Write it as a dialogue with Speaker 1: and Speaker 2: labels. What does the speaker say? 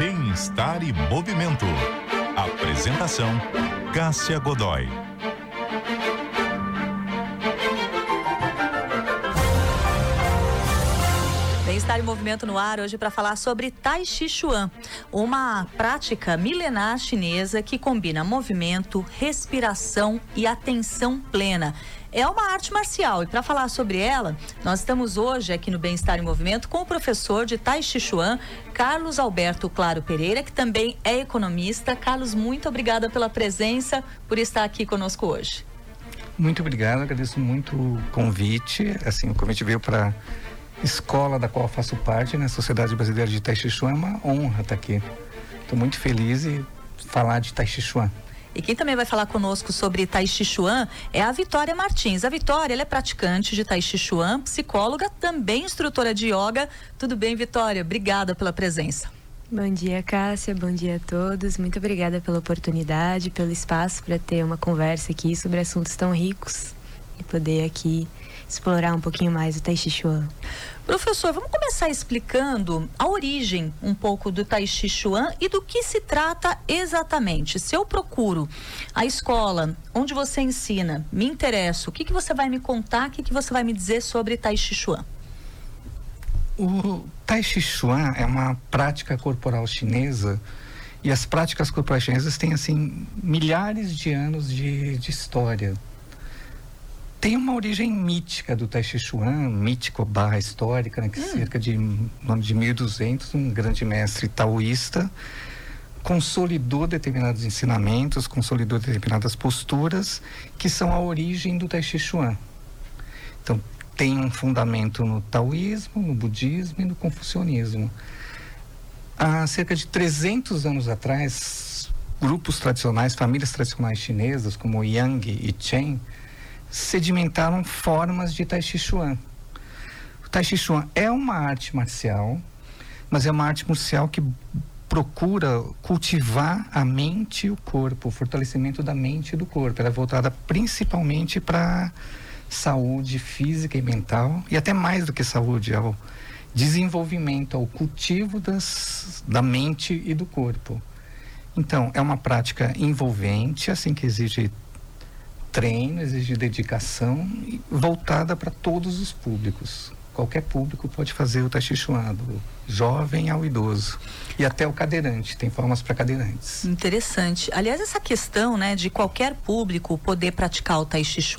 Speaker 1: Bem-estar e movimento. Apresentação: Cássia Godoy.
Speaker 2: Bem-estar e movimento no ar hoje para falar sobre Tai Chi Chuan, uma prática milenar chinesa que combina movimento, respiração e atenção plena. É uma arte marcial e para falar sobre ela, nós estamos hoje aqui no Bem-estar e Movimento com o professor de Tai Chi Chuan, Carlos Alberto Claro Pereira, que também é economista. Carlos, muito obrigada pela presença, por estar aqui conosco hoje.
Speaker 3: Muito obrigado, agradeço muito o convite. Assim, o convite veio para escola da qual eu faço parte, né? Sociedade Brasileira de Tai Chi Chuan. É uma honra estar aqui. Estou muito feliz em falar de Tai Chi Chuan.
Speaker 2: E quem também vai falar conosco sobre Tai Chi Chuan é a Vitória Martins. A Vitória, ela é praticante de Tai Chi Chuan, psicóloga, também instrutora de yoga. Tudo bem, Vitória? Obrigada pela presença.
Speaker 4: Bom dia, Cássia. Bom dia a todos. Muito obrigada pela oportunidade, pelo espaço para ter uma conversa aqui sobre assuntos tão ricos e poder aqui explorar um pouquinho mais o Tai Chi Chuan.
Speaker 2: Professor, vamos começar explicando a origem um pouco do Tai Chi Chuan e do que se trata exatamente. Se eu procuro a escola onde você ensina, me interesso, o que você vai me contar, o que você vai me dizer sobre Tai Chi Chuan?
Speaker 3: O Tai Chi Chuan é uma prática corporal chinesa e as práticas corporais chinesas têm assim milhares de anos de história. Tem uma origem mítica do Tai Chi Chuan, mítico/histórica, né, que cerca de 1200, um grande mestre taoísta consolidou determinados ensinamentos, consolidou determinadas posturas que são a origem do Tai Chi Chuan. Então, tem um fundamento no taoísmo, no budismo e no confucionismo. Há cerca de 300 anos atrás, grupos tradicionais, famílias tradicionais chinesas, como Yang e Chen, sedimentaram formas de Tai Chi Chuan. O Tai Chi Chuan é uma arte marcial, mas é uma arte marcial que procura cultivar a mente e o corpo, o fortalecimento da mente e do corpo. Ela é voltada principalmente para saúde física e mental, e até mais do que saúde, ao desenvolvimento, ao cultivo da mente e do corpo. Então, é uma prática envolvente, assim, que exige treino, exige dedicação e voltada para todos os públicos. Qualquer público pode fazer o Tai Chi Chuan, do jovem ao idoso. E até o cadeirante, tem formas para cadeirantes.
Speaker 2: Interessante. Aliás, essa questão, né, de qualquer público poder praticar o Tai Chi Chuan